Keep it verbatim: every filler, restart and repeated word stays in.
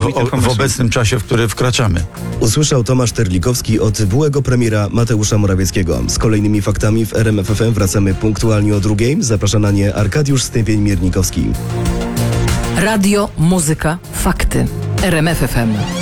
niesamowitym o, pomysłem. w obecnym czasie, w który wkraczamy. Usłyszał Tomasz Terlikowski od byłego premiera Mateusza Morawieckiego. Z kolejnymi faktami w R M F F M wracamy punktualnie o drugiej. Zaprasza na nie Arkadiusz Stępień-Miernikowski. Radio, muzyka, fakty. R M F F M.